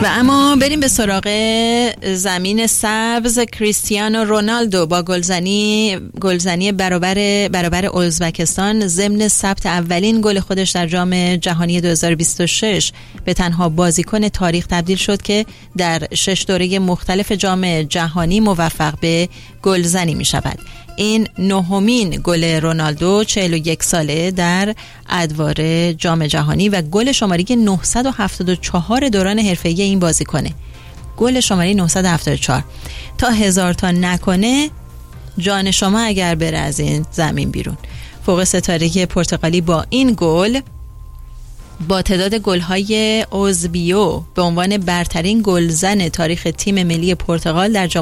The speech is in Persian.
و اما بریم به سراغ زمین سبز. کریستیانو رونالدو با گلزنی برابر ازبکستان ضمن ثبت اولین گل خودش در جام جهانی 2026 به تنها بازیکن تاریخ تبدیل شد که در 6 دوره مختلف جام جهانی موفق به گلزنی می شود. این نهمین گل رونالدو 41 ساله در ادوار جام جهانی و گل شماره 974 دوران حرفه‌ای این بازیکنه. گل شماره 974. تا 1000 تا نکنه جان شما اگر بره از این زمین بیرون. فوق ستاره پرتغالی با این گل با تعداد گل‌های اوزبیو به عنوان برترین گلزن تاریخ تیم ملی پرتغال در